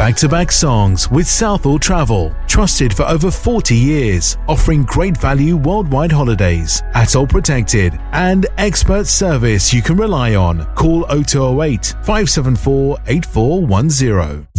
back-to-back songs with Southall Travel, trusted for over 40 years, offering great value worldwide holidays, ATOL protected, and expert service you can rely on. Call 0208 574 8410.